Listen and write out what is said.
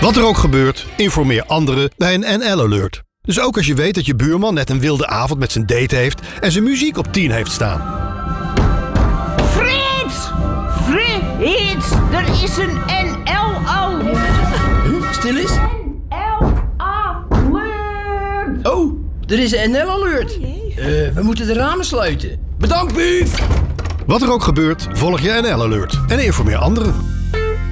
Wat er ook gebeurt, informeer anderen bij een NL-alert. Dus ook als je weet dat je buurman net een wilde avond met zijn date heeft en zijn muziek op 10 heeft staan. Frits! Frits! Er is een NL-alert! Stil eens. NL-alert! Oh, er is een NL-alert. We moeten de ramen sluiten. Bedankt, Buuf! Wat er ook gebeurt, volg je NL-alert en informeer anderen.